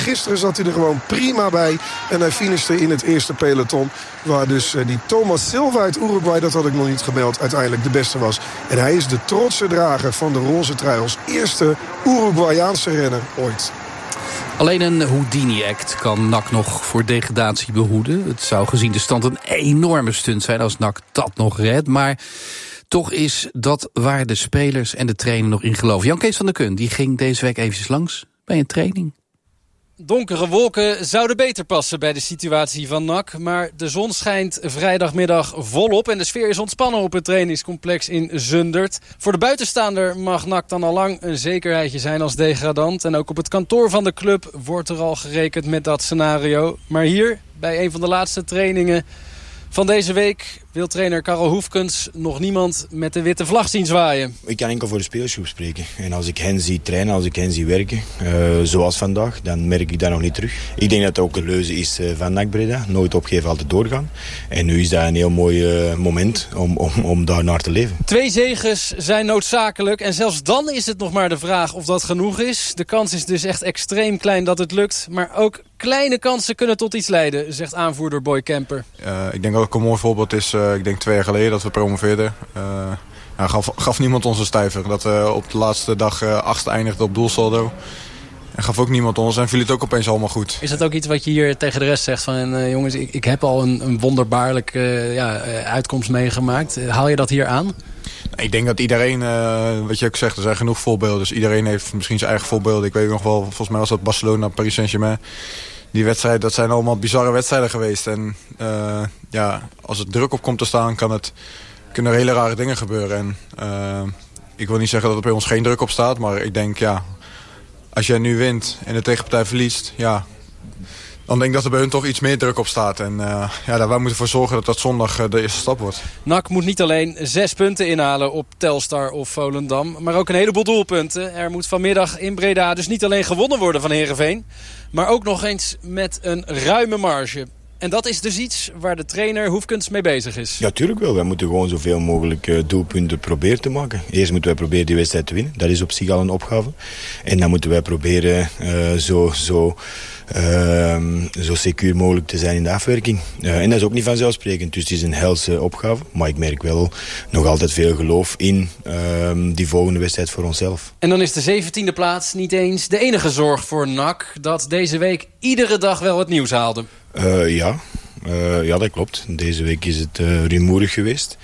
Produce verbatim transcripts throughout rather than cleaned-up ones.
gisteren zat hij er gewoon prima bij. En hij finishte in het eerste peloton. Waar dus uh, die Thomas Silva uit Uruguay, dat had ik nog niet gemeld, uiteindelijk de beste was. En hij is de trotse drager van de roze trui als eerste Uruguayaanse renner ooit. Alleen een Houdini-act kan N A C nog voor degradatie behoeden. Het zou gezien de stand een enorme stunt zijn als N A C dat nog redt. Maar toch is dat waar de spelers en de trainer nog in geloven. Jan Kees van der Kun die ging deze week eventjes langs bij een training. Donkere wolken zouden beter passen bij de situatie van N A C. Maar de zon schijnt vrijdagmiddag volop. En de sfeer is ontspannen op het trainingscomplex in Zundert. Voor de buitenstaander mag N A C dan al lang een zekerheidje zijn als degradant. En ook op het kantoor van de club wordt er al gerekend met dat scenario. Maar hier, bij een van de laatste trainingen van deze week, wil trainer Karel Hoefkens nog niemand met de witte vlag zien zwaaien. Ik kan enkel voor de spelersgroep spreken. En als ik hen zie trainen, als ik hen zie werken, uh, zoals vandaag, dan merk ik dat nog niet terug. Ik denk dat het ook een leuze is uh, van N A C Breda. Nooit opgeven, altijd doorgaan. En nu is dat een heel mooi uh, moment om, om, om daar naar te leven. Twee zeges zijn noodzakelijk. En zelfs dan is het nog maar de vraag of dat genoeg is. De kans is dus echt extreem klein dat het lukt. Maar ook kleine kansen kunnen tot iets leiden, zegt aanvoerder Boy Kemper. Uh, ik denk dat ook een mooi voorbeeld is, uh, ik denk twee jaar geleden dat we promoveerden. Uh, ja, gaf, gaf niemand ons een stijver. Dat we op de laatste dag uh, achtste eindigden op doelsaldo. En gaf ook niemand ons en viel het ook opeens allemaal goed. Is dat ook iets wat je hier tegen de rest zegt? Van uh, jongens, ik, ik heb al een, een wonderbaarlijke uh, ja, uitkomst meegemaakt. Uh, haal je dat hier aan? Ik denk dat iedereen, uh, wat je ook zegt, er zijn genoeg voorbeelden. Dus iedereen heeft misschien zijn eigen voorbeelden. Ik weet nog wel, volgens mij was dat Barcelona, Paris Saint-Germain. Die wedstrijden, dat zijn allemaal bizarre wedstrijden geweest. En uh, ja, als het druk op komt te staan, kan het, kunnen er hele rare dingen gebeuren. En uh, ik wil niet zeggen dat er bij ons geen druk op staat. Maar ik denk, ja, als jij nu wint en de tegenpartij verliest, ja, dan denk ik dat er bij hun toch iets meer druk op staat. En uh, ja, daar wij moeten ervoor zorgen dat dat zondag uh, de eerste stap wordt. N A C moet niet alleen zes punten inhalen op Telstar of Volendam, maar ook een heleboel doelpunten. Er moet vanmiddag in Breda dus niet alleen gewonnen worden van Heerenveen, maar ook nog eens met een ruime marge. En dat is dus iets waar de trainer Hoefkens mee bezig is. Ja, tuurlijk wel. Wij moeten gewoon zoveel mogelijk uh, doelpunten proberen te maken. Eerst moeten wij proberen die wedstrijd te winnen. Dat is op zich al een opgave. En dan moeten wij proberen uh, zo, zo, uh, zo secuur mogelijk te zijn in de afwerking. Uh, en dat is ook niet vanzelfsprekend. Dus het is een helse opgave. Maar ik merk wel nog altijd veel geloof in uh, die volgende wedstrijd voor onszelf. En dan is de zeventiende plaats niet eens de enige zorg voor N A C dat deze week iedere dag wel het nieuws haalde. Uh, ja. Uh, ja, dat klopt. Deze week is het uh, rumoerig geweest.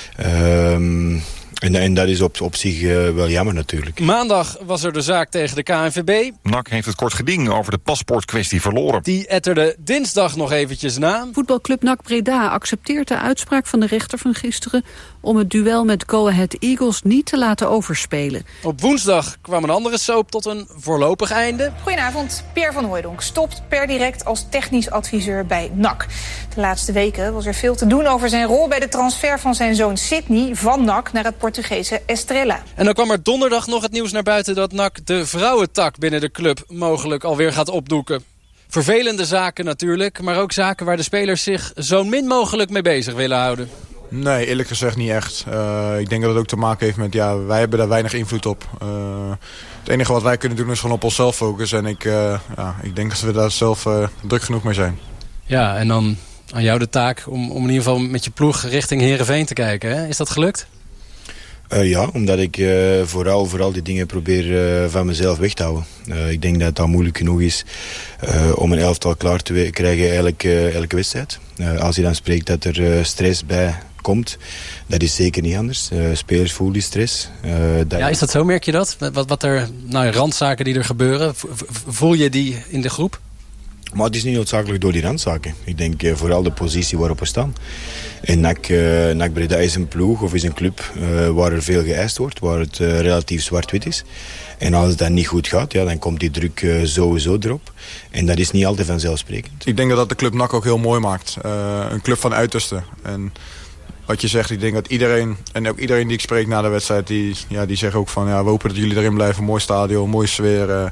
Uh, en, en dat is op, op zich uh, wel jammer natuurlijk. Maandag was er de zaak tegen de K N V B. N A C heeft het kort geding over de paspoortkwestie verloren. Die etterde dinsdag nog eventjes na. Voetbalclub N A C Breda accepteert de uitspraak van de rechter van gisteren om het duel met Go Ahead Eagles niet te laten overspelen. Op woensdag kwam een andere soap tot een voorlopig einde. Goedenavond, Pierre van Hooijdonk stopt per direct als technisch adviseur bij N A C. De laatste weken was er veel te doen over zijn rol bij de transfer van zijn zoon Sidney van N A C naar het Portugese Estrela. En dan kwam er donderdag nog het nieuws naar buiten dat N A C de vrouwentak binnen de club mogelijk alweer gaat opdoeken. Vervelende zaken natuurlijk, maar ook zaken waar de spelers zich zo min mogelijk mee bezig willen houden. Nee, eerlijk gezegd niet echt. Uh, ik denk dat het ook te maken heeft met, ja, wij hebben daar weinig invloed op. Uh, het enige wat wij kunnen doen is gewoon op onszelf focussen. En ik, uh, ja, ik denk dat we daar zelf uh, druk genoeg mee zijn. Ja, en dan aan jou de taak om, om in ieder geval met je ploeg richting Heerenveen te kijken. Hè? Is dat gelukt? Uh, ja, omdat ik uh, vooral, vooral die dingen probeer uh, van mezelf weg te houden. Uh, ik denk dat het al moeilijk genoeg is uh, om een elftal klaar te krijgen elke, uh, elke wedstrijd. Uh, als je dan spreekt dat er uh, stress bij komt, dat is zeker niet anders. Uh, spelers voelen die stress. Uh, dat ja, is dat zo? Merk je dat? Wat, wat er, nou, randzaken die er gebeuren, voel je die in de groep? Maar het is niet noodzakelijk door die randzaken. Ik denk uh, vooral de positie waarop we staan. En N A C, uh, N A C Breda is een ploeg of is een club uh, waar er veel geëist wordt, waar het uh, relatief zwart-wit is. En als het dan niet goed gaat, ja, dan komt die druk uh, sowieso erop. En dat is niet altijd vanzelfsprekend. Ik denk dat dat de club N A C ook heel mooi maakt. Uh, een club van uitersten. En wat je zegt, ik denk dat iedereen, en ook iedereen die ik spreek na de wedstrijd, die, ja, die zeggen ook van, ja, we hopen dat jullie erin blijven. Mooi stadion, mooie sfeer. Uh,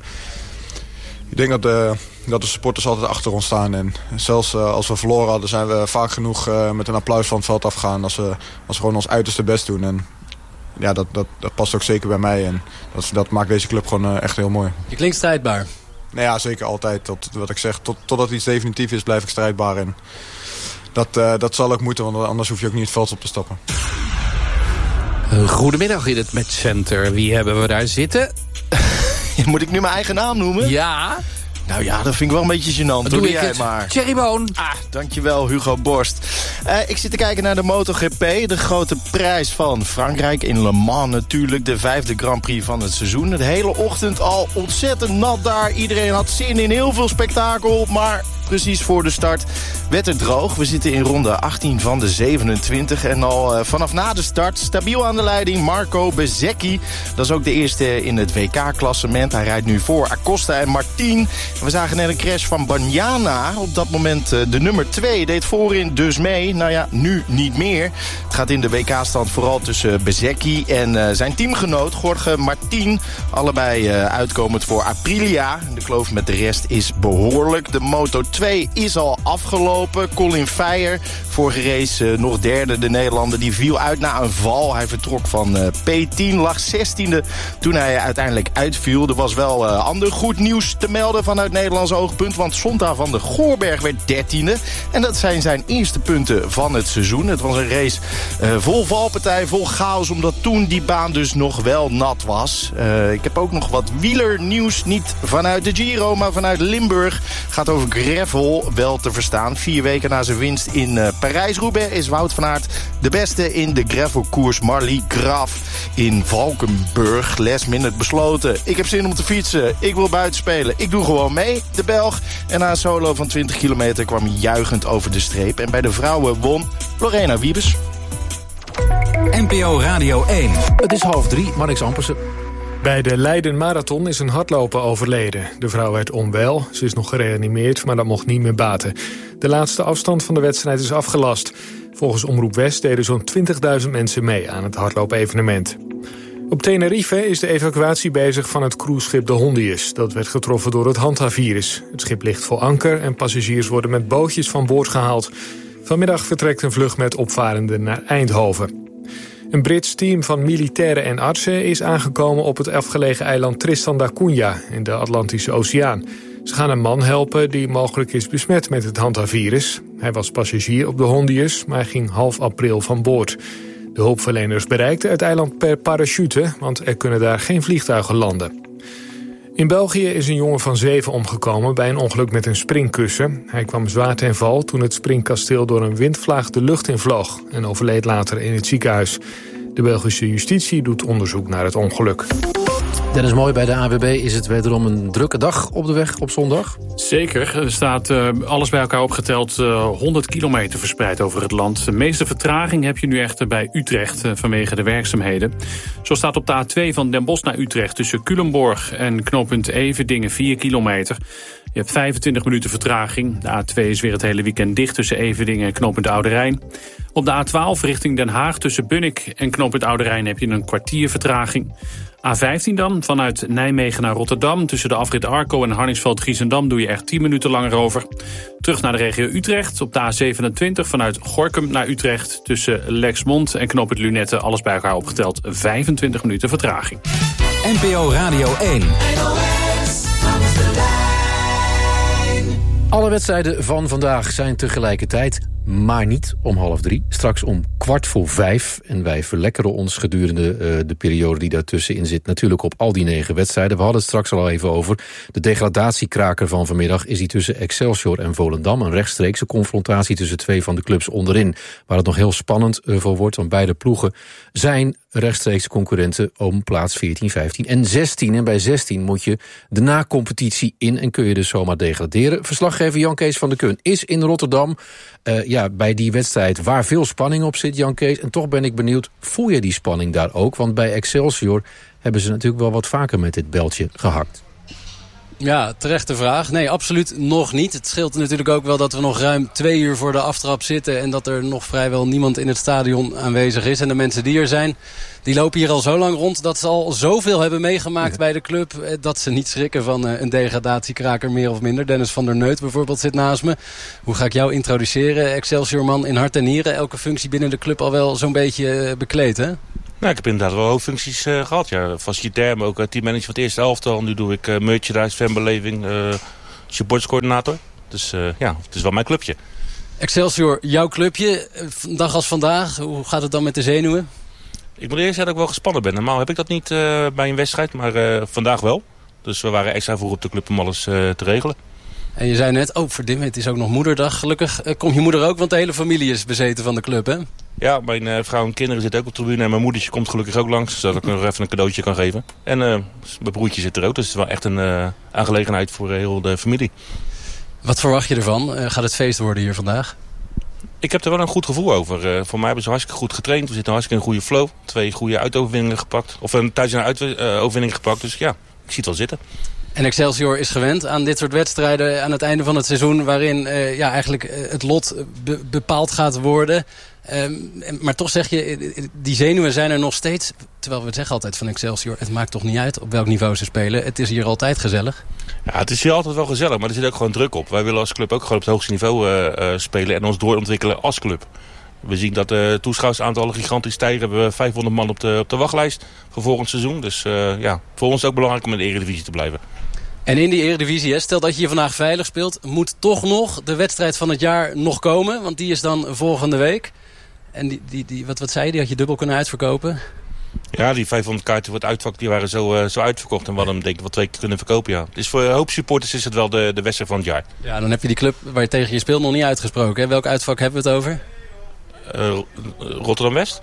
ik denk dat de, dat de supporters altijd achter ons staan. En zelfs uh, als we verloren hadden, zijn we vaak genoeg uh, met een applaus van het veld afgegaan. Als we, als we gewoon ons uiterste best doen. En ja, dat, dat, dat past ook zeker bij mij. En dat, dat maakt deze club gewoon uh, echt heel mooi. Je klinkt strijdbaar. Nou ja, zeker altijd. Tot, wat ik zeg, tot, totdat iets definitief is, blijf ik strijdbaar. En dat, uh, dat zal ook moeten, want anders hoef je ook niet het veld op te stappen. Goedemiddag in het matchcenter. Wie hebben we daar zitten? Moet ik nu mijn eigen naam noemen? Ja. Nou ja, dat vind ik wel een beetje gênant. Doe ik jij het maar. Thierry Boon. Ah, dankjewel Hugo Borst. Uh, ik zit te kijken naar de MotoGP. De grote prijs van Frankrijk. In Le Mans natuurlijk. De vijfde Grand Prix van het seizoen. De hele ochtend al ontzettend nat daar. Iedereen had zin in heel veel spektakel. Maar precies voor de start werd het droog. We zitten in ronde achttien van de zevenentwintig. En al uh, vanaf na de start stabiel aan de leiding Marco Bezzecchi. Dat is ook de eerste in het W K-klassement. Hij rijdt nu voor Acosta en Martin. We zagen net een crash van Bagnaia. Op dat moment uh, de nummer twee deed voorin dus mee. Nou ja, nu niet meer. Het gaat in de W K-stand vooral tussen Bezzecchi en uh, zijn teamgenoot Jorge Martin. Allebei uh, uitkomend voor Aprilia. De kloof met de rest is behoorlijk. De Moto twee is al afgelopen. Colin Veyer, vorige race uh, nog derde. De Nederlander die viel uit na een val. Hij vertrok van uh, P tien, lag zestiende toen hij uiteindelijk uitviel. Er was wel uh, ander goed nieuws te melden vanuit Nederlands oogpunt. Want Sonta van de Goorberg werd dertiende. En dat zijn zijn eerste punten van het seizoen. Het was een race uh, vol valpartij, vol chaos. Omdat toen die baan dus nog wel nat was. Uh, ik heb ook nog wat wielernieuws. Niet vanuit de Giro, maar vanuit Limburg. Gaat over gravel, wel te verstaan. Vier weken na zijn winst in uh, Parijs-Roubaix is Wout van Aert de beste in de gravelkoers Marly Graf in Valkenburg. Last minute besloten. Ik heb zin om te fietsen. Ik wil buiten spelen. Ik doe gewoon mee, de Belg. En na een solo van twintig kilometer kwam hij juichend over de streep. En bij de vrouwen won Lorena Wiebes. N P O Radio één. Het is half drie, Marnix Ampersen. Bij de Leiden Marathon is een hardloper overleden. De vrouw werd onwel, ze is nog gereanimeerd, maar dat mocht niet meer baten. De laatste afstand van de wedstrijd is afgelast. Volgens Omroep West deden zo'n twintigduizend mensen mee aan het hardloopevenement. Op Tenerife is de evacuatie bezig van het cruiseschip de Hondius. Dat werd getroffen door het Hantavirus. Het schip ligt voor anker en passagiers worden met bootjes van boord gehaald. Vanmiddag vertrekt een vlucht met opvarenden naar Eindhoven. Een Brits team van militairen en artsen is aangekomen op het afgelegen eiland Tristan da Cunha in de Atlantische Oceaan. Ze gaan een man helpen die mogelijk is besmet met het Hantavirus. Hij was passagier op de Hondius, maar ging half april van boord. De hulpverleners bereikten het eiland per parachute, want er kunnen daar geen vliegtuigen landen. In België is een jongen van zeven omgekomen bij een ongeluk met een springkussen. Hij kwam zwaar ten val toen het springkasteel door een windvlaag de lucht in vloog en overleed later in het ziekenhuis. De Belgische justitie doet onderzoek naar het ongeluk. Dennis Mooi, bij de A W B is het wederom een drukke dag op de weg op zondag. Zeker. Er staat uh, alles bij elkaar opgeteld uh, honderd kilometer verspreid over het land. De meeste vertraging heb je nu echter bij Utrecht uh, vanwege de werkzaamheden. Zo staat op de A twee van Den Bosch naar Utrecht tussen Culemborg en knooppunt Everdingen vier kilometer. Je hebt vijfentwintig minuten vertraging. De A twee is weer het hele weekend dicht tussen Everdingen en knooppunt Oude Rijn. Op de A twaalf richting Den Haag tussen Bunnik en knooppunt Oude Rijn heb je een kwartier vertraging. A vijftien dan, vanuit Nijmegen naar Rotterdam. Tussen de afrit Arco en Harningsveld-Giessendam doe je echt tien minuten langer over. Terug naar de regio Utrecht. Op de A zevenentwintig vanuit Gorinchem naar Utrecht. Tussen Lexmond en knooppunt Lunette, alles bij elkaar opgeteld. vijfentwintig minuten vertraging. N P O Radio één. Alle wedstrijden van vandaag zijn tegelijkertijd, maar niet om half drie. Straks om kwart voor vijf. En wij verlekkeren ons gedurende uh, de periode die daartussenin zit natuurlijk op al die negen wedstrijden. We hadden het straks al even over. De degradatiekraker van vanmiddag is die tussen Excelsior en Volendam. Een rechtstreekse confrontatie tussen twee van de clubs onderin. Waar het nog heel spannend uh, voor wordt. Want beide ploegen zijn rechtstreekse concurrenten om plaats veertien, vijftien en zestien. En bij zestien moet je de na-competitie in en kun je dus zomaar degraderen. Verslaggever Jan Kees van der Kun is in Rotterdam. Uh, ja, bij die wedstrijd waar veel spanning op zit, Jan Kees. En toch ben ik benieuwd, voel je die spanning daar ook? Want bij Excelsior hebben ze natuurlijk wel wat vaker met dit beltje gehakt. Ja, terechte vraag. Nee, absoluut nog niet. Het scheelt natuurlijk ook wel dat we nog ruim twee uur voor de aftrap zitten en dat er nog vrijwel niemand in het stadion aanwezig is. En de mensen die er zijn, die lopen hier al zo lang rond dat ze al zoveel hebben meegemaakt ja. bij de club, dat ze niet schrikken van een degradatiekraker meer of minder. Dennis van der Neut bijvoorbeeld zit naast me. Hoe ga ik jou introduceren? Excelsior-man in hart en nieren. Elke functie binnen de club al wel zo'n beetje bekleed, hè? Nou, ik heb inderdaad wel hoofdfuncties uh, gehad. Ja. Facilitair, maar ook uh, teammanager van het eerste elftal. Nu doe ik uh, merchandise, fanbeleving, uh, supporterscoördinator. Dus uh, ja, het is wel mijn clubje. Excelsior, jouw clubje. Een dag als vandaag, hoe gaat het dan met de zenuwen? Ik moet eerst zeggen dat ik wel gespannen ben. Normaal heb ik dat niet uh, bij een wedstrijd, maar uh, vandaag wel. Dus we waren extra vroeg op de club om alles uh, te regelen. En je zei net, oh verdimmen, het is ook nog moederdag. Gelukkig uh, komt je moeder ook, want de hele familie is bezeten van de club, hè? Ja, mijn uh, vrouw en kinderen zitten ook op de tribune. En mijn moedertje komt gelukkig ook langs, zodat ik nog even een cadeautje kan geven. En uh, mijn broertje zit er ook, dus het is wel echt een uh, aangelegenheid voor uh, heel de familie. Wat verwacht je ervan? Uh, gaat het feest worden hier vandaag? Ik heb er wel een goed gevoel over. Uh, voor mij hebben ze hartstikke goed getraind. We zitten hartstikke in een goede flow. Twee goede uitoverwinningen gepakt. Of een thuis een uitoverwinning gepakt. Dus ja, ik zie het wel zitten. En Excelsior is gewend aan dit soort wedstrijden aan het einde van het seizoen, waarin uh, ja, eigenlijk uh, het lot be- bepaald gaat worden. Um, maar toch zeg je, die zenuwen zijn er nog steeds. Terwijl we zeggen altijd van Excelsior, het maakt toch niet uit op welk niveau ze spelen. Het is hier altijd gezellig. Ja, het is hier altijd wel gezellig, maar er zit ook gewoon druk op. Wij willen als club ook gewoon op het hoogste niveau uh, uh, spelen en ons doorontwikkelen als club. We zien dat de toeschouwersaantallen gigantisch stijgen. We hebben vijfhonderd man op de, op de wachtlijst voor volgend seizoen. Dus uh, ja, voor ons is het ook belangrijk om in de Eredivisie te blijven. En in die Eredivisie, stel dat je hier vandaag veilig speelt, moet toch nog de wedstrijd van het jaar nog komen. Want die is dan volgende week. En die, die, die, wat, wat zei je, die had je dubbel kunnen uitverkopen? Ja, die vijfhonderd kaarten voor het uitvak die waren zo, uh, zo uitverkocht. En we hadden hem denk ik wel twee keer kunnen verkopen, ja. Dus voor een hoop supporters is het wel de, de wedstrijd van het jaar. Ja, dan heb je die club waar je tegen je speelt nog niet uitgesproken. Hè? Welk uitvak hebben we het over? Uh, Rotterdam-West.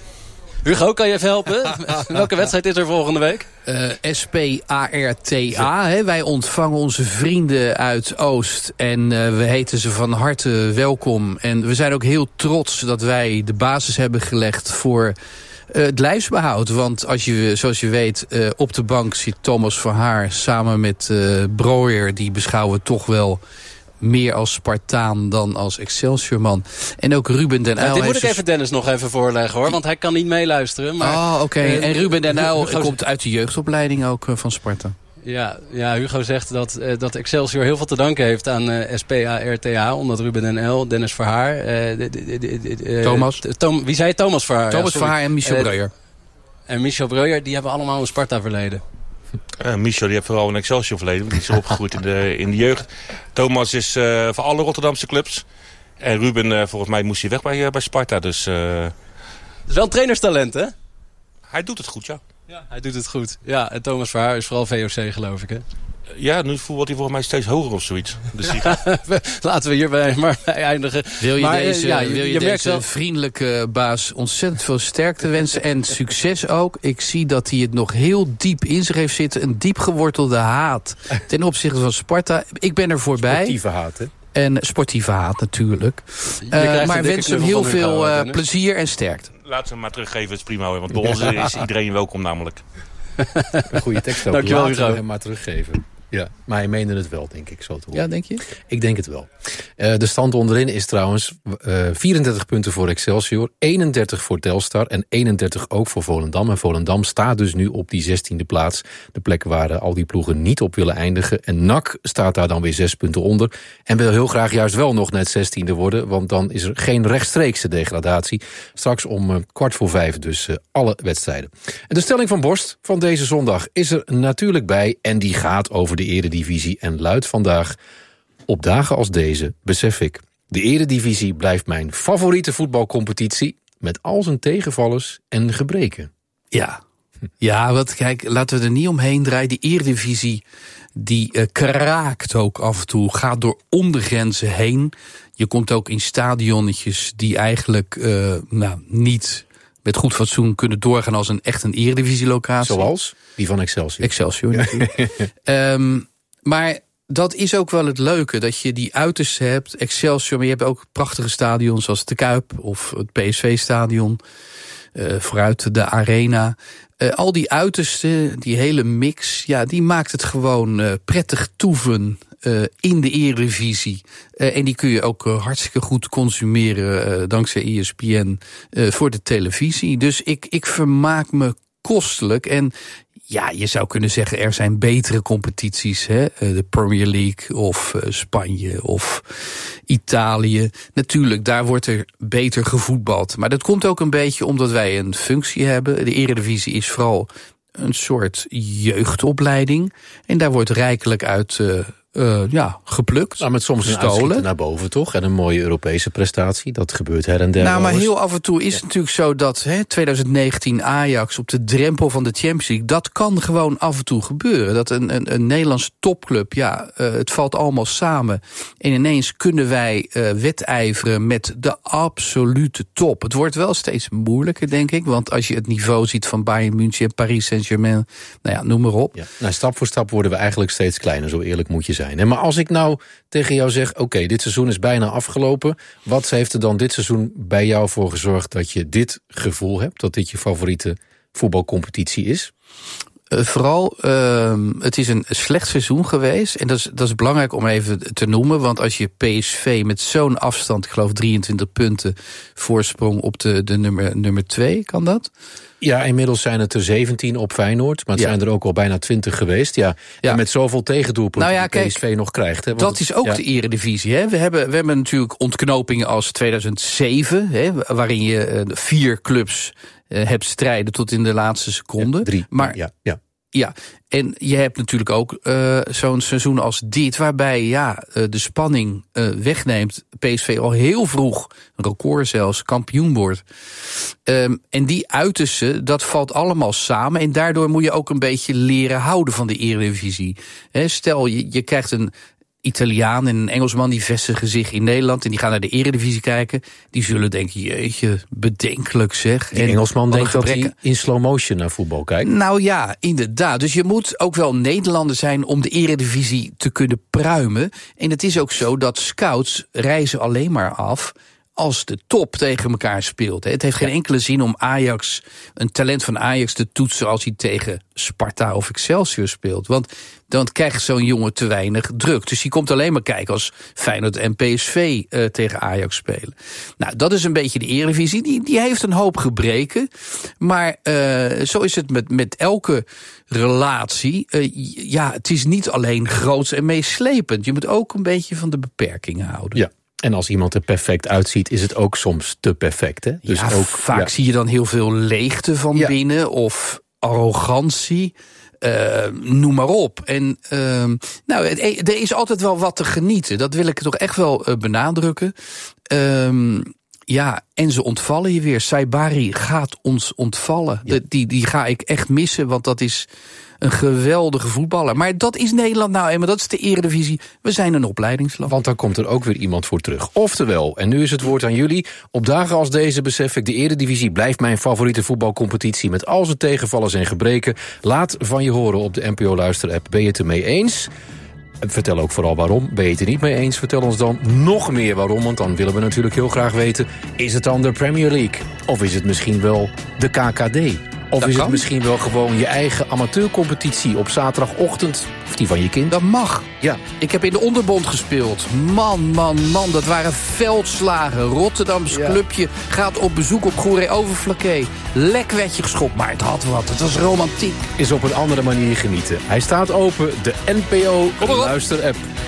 Hugo, kan je even helpen? Welke wedstrijd is er volgende week? Uh, S P A R T A. Hè. Wij ontvangen onze vrienden uit Oost. En uh, we heten ze van harte welkom. En we zijn ook heel trots dat wij de basis hebben gelegd voor uh, het lijfsbehoud. Want als je, zoals je weet, uh, op de bank zit Thomas Verhaar samen met uh, Breuer. Die beschouwen toch wel meer als Spartaan dan als Excelsiorman. En ook Ruben den Uyl. Ja, dit moet ik even Dennis nog even voorleggen, hoor. Want hij kan niet meeluisteren. Maar, oh, oké. Okay. Uh, en Ruben den Uyl Hugo komt uit de jeugdopleiding ook uh, van Sparta. Ja, ja, Hugo zegt dat, uh, dat Excelsior heel veel te danken heeft aan uh, S P A R T A. Omdat Ruben den Uyl, Dennis Verhaar... Uh, de, de, de, de, uh, Thomas. Tom, wie zei Thomas Verhaar? Thomas ja, Verhaar en Michel uh, Breuer. En Michel Breuer, die hebben allemaal een Sparta verleden. Uh, Michel die heeft vooral een Excelsior verleden. Die is opgegroeid in de, in de jeugd. Thomas is uh, voor alle Rotterdamse clubs. En Ruben, uh, volgens mij moest hij weg bij, uh, bij Sparta. Dus, uh... Het is wel een trainerstalent, hè? Hij doet het goed, ja. Ja, hij doet het goed. Ja, en Thomas Verhaar is vooral V O C, geloof ik, hè? Ja, nu voelt hij volgens mij steeds hoger of zoiets. Dus die... Laten we hierbij maar bij eindigen. Wil je maar, deze, ja, wil je je deze wel... vriendelijke baas ontzettend veel sterkte wensen en succes ook. Ik zie dat hij het nog heel diep in zich heeft zitten. Een diep gewortelde haat ten opzichte van Sparta. Ik ben er voorbij. Sportieve haat, hè? En sportieve haat natuurlijk. Uh, maar wens hem heel veel uh, plezier en sterkte. Laat ze hem maar teruggeven, het is prima. Want bij ons is iedereen welkom namelijk. Een goede tekst ook. Dankjewel, Laten we hem maar teruggeven. Ja, maar hij meende het wel, denk ik, zo te horen. Ja, denk je? Ik denk het wel. Uh, de stand onderin is trouwens uh, vierendertig punten voor Excelsior, eenendertig voor Telstar en eenendertig ook voor Volendam. En Volendam staat dus nu op die zestiende plaats. De plek waar uh, al die ploegen niet op willen eindigen. En N A C staat daar dan weer zes punten onder. En wil heel graag juist wel nog net zestiende worden, want dan is er geen rechtstreekse degradatie. Straks om uh, kwart voor vijf dus uh, alle wedstrijden. En de stelling van Borst van deze zondag is er natuurlijk bij en die gaat over de Eredivisie en luidt vandaag: op dagen als deze besef ik, de Eredivisie blijft mijn favoriete voetbalcompetitie met al zijn tegenvallers en gebreken. Ja, ja, wat kijk, laten we er niet omheen draaien. Die Eredivisie die uh, kraakt ook af en toe, gaat door ondergrenzen heen. Je komt ook in stadionnetjes die eigenlijk uh, nou, niet met goed fatsoen kunnen doorgaan als een echt een Eredivisie-locatie. Zoals die van Excelsior. Excelsior natuurlijk. um, maar dat is ook wel het leuke, dat je die uitersten hebt. Excelsior, maar je hebt ook prachtige stadions zoals de Kuip of het P S V-stadion. Uh, vooruit de Arena. Uh, al die uitersten, die hele mix, ja, die maakt het gewoon uh, prettig toeven uh, in de Eredivisie. Uh, en die kun je ook uh, hartstikke goed consumeren uh, dankzij E S P N uh, voor de televisie. Dus ik, ik vermaak me kostelijk. En Ja, je zou kunnen zeggen, er zijn betere competities. Hè? De Premier League of uh, Spanje of Italië. Natuurlijk, daar wordt er beter gevoetbald. Maar dat komt ook een beetje omdat wij een functie hebben. De Eredivisie is vooral een soort jeugdopleiding. En daar wordt rijkelijk uit uh, uh, ja, geplukt. Nou, met soms een uitschieter naar boven, toch? En een mooie Europese prestatie. Dat gebeurt her en der. Nou, maar heel af en toe is het natuurlijk zo dat hè, twintig negentien Ajax op de drempel van de Champions League, dat kan gewoon af en toe gebeuren. Dat een, een, een Nederlands topclub, ja, uh, het valt allemaal samen. En ineens kunnen wij uh, wedijveren met de absolute top. Het wordt wel steeds moeilijker, denk ik. Want als je het niveau ziet van Bayern München, Paris Saint-Germain, nou ja, noem maar op. Ja. Nou, stap voor stap worden we eigenlijk steeds kleiner, zo eerlijk moet je zijn. Maar als ik nou tegen jou zeg, oké, okay, dit seizoen is bijna afgelopen. Wat heeft er dan dit seizoen bij jou voor gezorgd dat je dit gevoel hebt, dat dit je favoriete voetbalcompetitie is? Uh, vooral, uh, het is een slecht seizoen geweest. En dat is, dat is belangrijk om even te noemen. Want als je P S V met zo'n afstand, ik geloof drieëntwintig punten voorsprong op de, de nummer, nummer twee, kan dat? Ja, inmiddels zijn het er zeventien op Feyenoord. Maar het ja. zijn er ook al bijna twintig geweest. Ja. ja. En met zoveel tegendoelpunten nou ja, die P S V kijk, nog krijgt. Hè, dat is ook ja. de Eredivisie. Hè. We, hebben, we hebben natuurlijk ontknopingen als tweeduizend zeven. Hè, waarin je uh, vier clubs uh, hebt strijden tot in de laatste seconde. Ja, drie. Maar, ja, ja. Ja, en je hebt natuurlijk ook uh, zo'n seizoen als dit, waarbij ja, uh, de spanning uh, wegneemt. P S V al heel vroeg, een record zelfs, kampioen wordt. Um, en die uitersten, dat valt allemaal samen. En daardoor moet je ook een beetje leren houden van de Eredivisie. He, stel, je, je krijgt een Italiaan en een Engelsman die vestigen zich in Nederland en die gaan naar de Eredivisie kijken. Die zullen denken, jeetje, bedenkelijk zeg. Die en Engelsman denkt dat hij in slow motion naar voetbal kijkt. Nou ja, inderdaad. Dus je moet ook wel Nederlander zijn om de Eredivisie te kunnen pruimen. En het is ook zo dat scouts reizen alleen maar af als de top tegen elkaar speelt. Het heeft geen enkele zin om Ajax, een talent van Ajax te toetsen als hij tegen Sparta of Excelsior speelt. Want dan krijgt zo'n jongen te weinig druk. Dus die komt alleen maar kijken als Feyenoord en P S V uh, tegen Ajax spelen. Nou, dat is een beetje de Eredivisie. Die, die heeft een hoop gebreken. Maar uh, zo is het met, met elke relatie. Uh, ja, het is niet alleen groots en meeslepend. Je moet ook een beetje van de beperkingen houden. Ja. En als iemand er perfect uitziet, is het ook soms te perfect. Hè? Dus ja, ook, vaak ja. zie je dan heel veel leegte van ja. binnen of arrogantie. Uh, noem maar op. En uh, nou, er is altijd wel wat te genieten. Dat wil ik toch echt wel uh, benadrukken. Uh, ja, en ze ontvallen je weer. Saibari gaat ons ontvallen. Ja. Die, die ga ik echt missen, want dat is een geweldige voetballer. Maar dat is Nederland nou eenmaal, dat is de Eredivisie. We zijn een opleidingsland. Want daar komt er ook weer iemand voor terug. Oftewel, en nu is het woord aan jullie. Op dagen als deze besef ik, de Eredivisie blijft mijn favoriete voetbalcompetitie met al zijn tegenvallers en gebreken. Laat van je horen op de N P O Luister-app. Ben je het ermee eens? Vertel ook vooral waarom. Ben je het er niet mee eens? Vertel ons dan nog meer waarom. Want dan willen we natuurlijk heel graag weten, is het dan de Premier League? Of is het misschien wel de K K D? Of dat is kan. Het misschien wel gewoon je eigen amateurcompetitie op zaterdagochtend? Of die van je kind? Dat mag. Ja. Ik heb in de onderbond gespeeld. Man, man, man, dat waren veldslagen. Rotterdams ja. clubje gaat op bezoek op Goeree Overflakkee. Lek werd je geschopt, maar het had wat. Het was romantiek. Is op een andere manier genieten. Hij staat open, de N P O Luister-app.